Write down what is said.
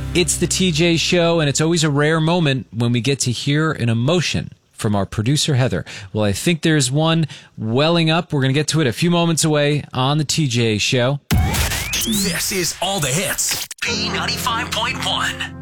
It's the TJ Show, and it's always a rare moment when we get to hear an emotion from our producer, Heather. Well, I think there's one welling up. We're going to get to it a few moments away on the TJ Show. This is All the Hits. B95.1.